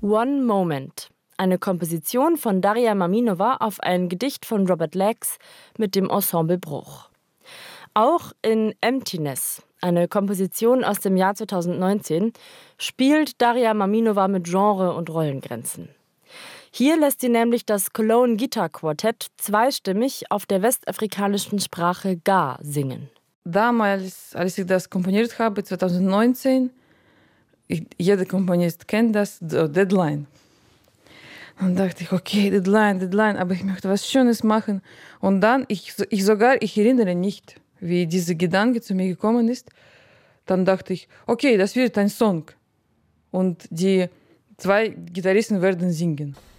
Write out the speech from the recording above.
One Moment. Eine Komposition von Daria Maminova auf ein Gedicht von Robert Lax mit dem Ensemble Bruch. Auch in Emptiness, eine Komposition aus dem Jahr 2019, spielt Daria Maminova mit Genre- und Rollengrenzen. Hier lässt sie nämlich das Cologne Guitar Quartett zweistimmig auf der westafrikanischen Sprache Ga singen. Damals, als ich das komponiert habe, 2019, jeder Komponist kennt das, Deadline. Dann dachte ich, okay, Deadline, aber ich möchte was Schönes machen. Und dann, ich erinnere nicht, wie dieser Gedanke zu mir gekommen ist. Dann dachte ich, okay, das wird ein Song. Und die zwei Gitarristen werden singen.